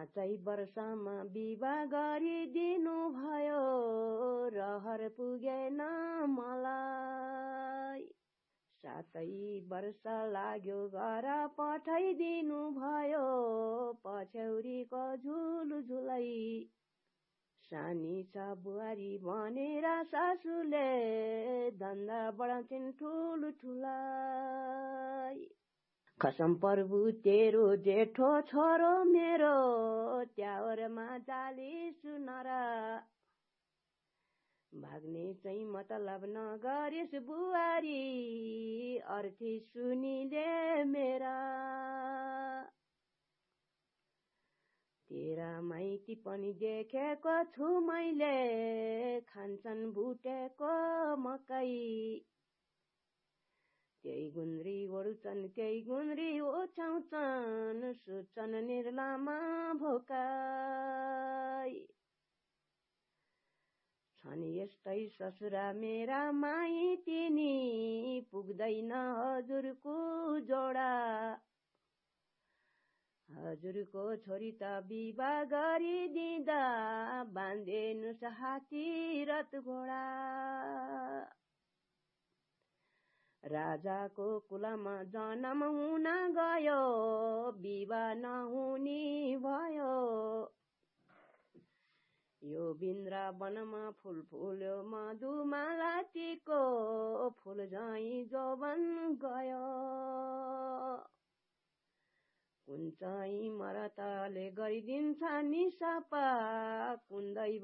5 वर्षमा विवाह गरिदिनु भयो, रहर पुगेन मलाई। 7 वर्ष लाग्यो घर पठाइदिनु भयो, पछ्यौरीको झुलझुलै। सानी छ बुहारी भनेर सासूले धन्दा बढाउँछिन् ठुलठुलै। कसम प्रभु तेरो जेठो छोरो मेरो, त्यावरमा जाली सुनर। भाग्ने चाहिँ मतलब नगरिस् बुहारी, अर्थी सुनिले मेरा। तेरा माइती पनि देखेको छु मैले, खान्छन् भुटेको मकै। केही गुन्द्री ओढ्छन् केही गुन्द्री ओछ्याउँछन्, सुत्छन् निर्लामा भोकै। छन् यस्तै ससुरा मेरा माइती नि, पुग्दैन हजुरको जोडा। हजुरको छोरी त विवाह गरिदिँदा बाँधिदिनुस् हात्ती रथ घोडा। राजाको कुलमा जन्म हुन गयो, विवाह नहुने भयो। यो वृन्दावनमा फुल फुल्यो मधुमालतीको, फुल झैं जोबन गयो। कुन चाहिँ मरतले गरिदिन्छ नि सफा, कुन